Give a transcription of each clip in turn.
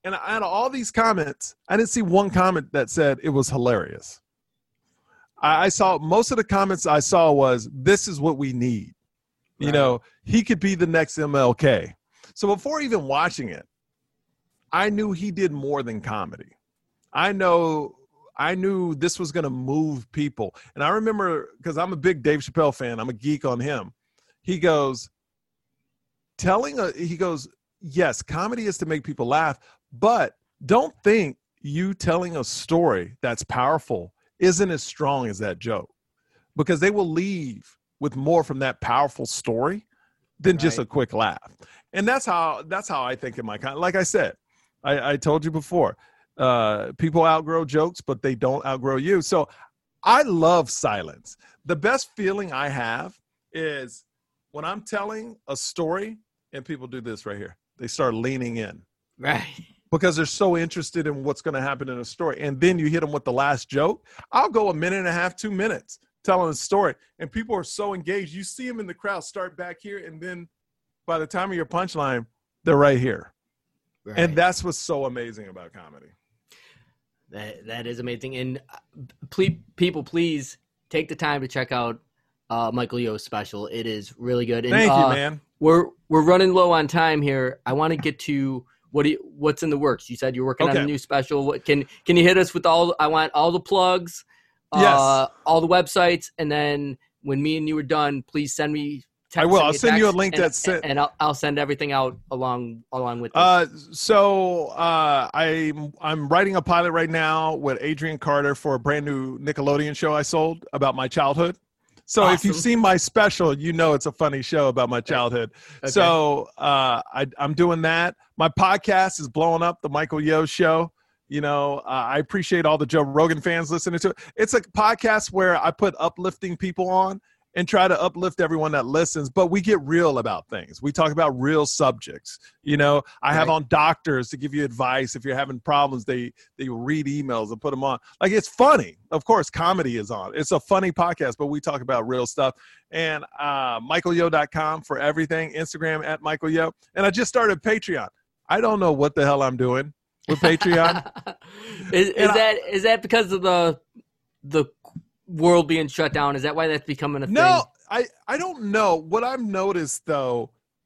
And out of all these comments, I didn't see one comment that said it was hilarious. I saw most of the comments I saw was, this is what we need. Right. You know, he could be the next MLK. So before even watching it, I knew he did more than comedy. I knew this was going to move people. And I remember, because I'm a big Dave Chappelle fan, I'm a geek on him. He goes, yes, comedy is to make people laugh, but don't think you telling a story that's powerful isn't as strong as that joke, because they will leave with more from that powerful story than just a quick laugh. And that's how I think in my kind. Like I said, I told you before, people outgrow jokes, but they don't outgrow you. So I love silence. The best feeling I have is when I'm telling a story and people do this right here. They start leaning in. Right. Because they're so interested in what's going to happen in a story. And then you hit them with the last joke. I'll go a minute and a half, 2 minutes telling a story. And people are so engaged. You see them in the crowd start back here. And then by the time of your punchline, they're right here. Right. And that's what's so amazing about comedy. That is amazing. And please take the time to check out Michael Yo's special. It is really good. And, thank you, man. We're running low on time here. I want to get to what's in the works. You said you're working on a new special. What can you hit us with I want all the plugs, yes, all the websites, and then when me and you are done, please send me. I will. I'll send you a link and I'll send everything out along with this. So I'm writing a pilot right now with Adrian Carter for a brand new Nickelodeon show I sold about my childhood. So awesome. If you've seen my special, you know it's a funny show about my childhood. Okay. So I'm doing that. My podcast is blowing up, The Michael Yo Show. You know, I appreciate all the Joe Rogan fans listening to it. It's a podcast where I put uplifting people on and try to uplift everyone that listens, but we get real about things. We talk about real subjects. You know, I have on doctors to give you advice. If you're having problems, they read emails and put them on. Like, it's funny. Of course, comedy is on. It's a funny podcast, but we talk about real stuff. And michaelyo.com for everything. Instagram at Michael Yo. And I just started Patreon. I don't know what the hell I'm doing with Patreon. Is that because of the world being shut down? Is that why that's becoming a thing? No, I don't know. What I've noticed, though,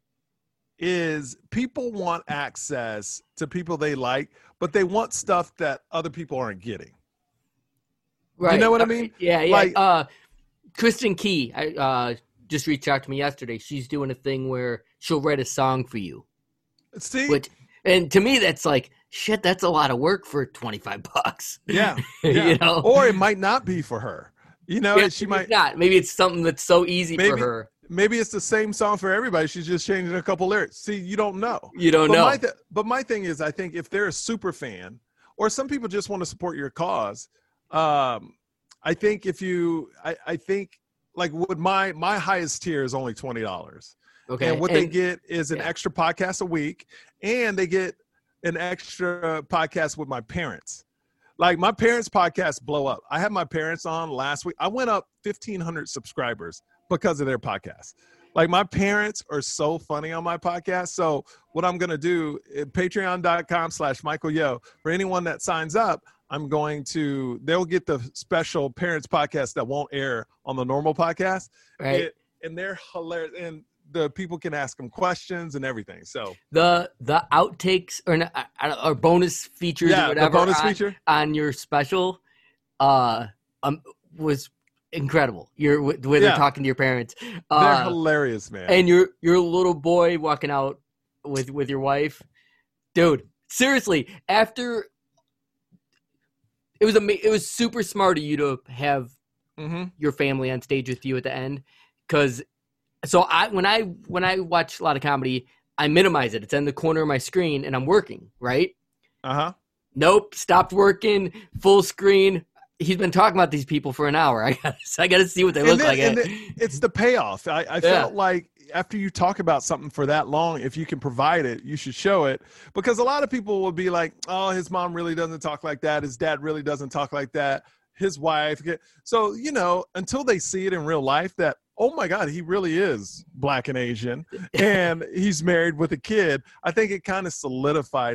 is people want access to people they like, but they want stuff that other people aren't getting. Right. You know what I mean? Yeah. Like, Kristen Key just reached out to me yesterday. She's doing a thing where she'll write a song for you. See? And to me, that's like, shit, that's a lot of work for $25. Yeah. You know? Or it might not be for her. You know, she might not. Maybe it's something that's so easy for her. Maybe it's the same song for everybody. She's just changing a couple lyrics. See, you don't know. You don't know. But my thing is, I think if they're a super fan, or some people just want to support your cause, I think I think like with my highest tier is only $20. Okay. And what they get is an extra podcast a week, and they get an extra podcast with my parents. Like, my parents' podcasts blow up. I had my parents on last week. I went up 1,500 subscribers because of their podcast. Like, my parents are so funny on my podcast. So what I'm going to do, patreon.com/Michael Yo, for anyone that signs up, they'll get the special parents podcast that won't air on the normal podcast. Right. And they're hilarious. And the people can ask them questions and everything. So the outtakes or bonus features or whatever, the bonus feature on your special was incredible. You're when they're talking to your parents. They're hilarious, man. And your little boy walking out with your wife, dude. Seriously, after it was super smart of you to have your family on stage with you at the end, because. So when I watch a lot of comedy, I minimize it. It's in the corner of my screen, and I'm working, right? Nope, stopped working, full screen. He's been talking about these people for an hour. I got to see what they look like. And it's the payoff. I felt like after you talk about something for that long, if you can provide it, you should show it. Because a lot of people will be like, oh, his mom really doesn't talk like that. His dad really doesn't talk like that. His wife. So, you know, until they see it in real life that, oh my God, he really is Black and Asian, and he's married with a kid, I think it kind of solidified